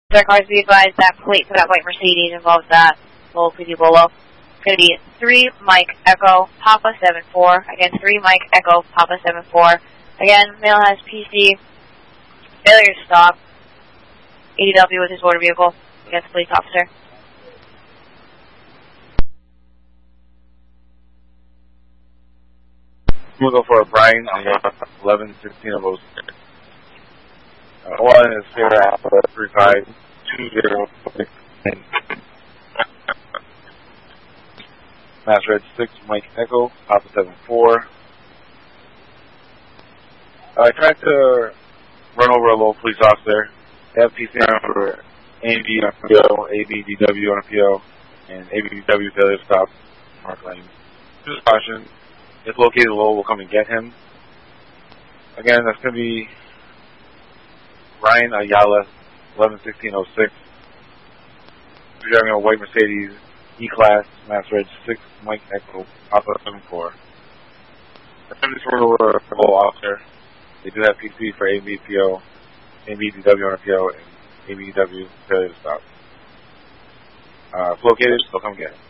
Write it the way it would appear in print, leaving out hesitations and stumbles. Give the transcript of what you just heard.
Our cars be advised that plate for that white Mercedes involves that little Pretty Bolo. It's going to be 3 Mike Echo Papa 74. Again, 3 Mike Echo Papa 74. Again, male has PC. Failure to stop. ADW with his motor vehicle against police officer. We'll go for a Brian on 11-16-06. One is Sarah Alpha 3520. Mass Red 6 Mike Echo Papa 74. I tried to run over a local police officer. They have PC for AMV on PO, ABDW on PO, and ABDW failure to stop our claim. Just caution. If located low, we'll come and get him. Again, that's going to be Ryan Ayala, 11-16-06. We're driving a white Mercedes E-Class, Mass Red 6, Mike Echo, Papa 74. I'm just running over a local officer. They do have PC for ABPO, ABDW on PO, and ABDW failure to stop. If located, they'll come get him.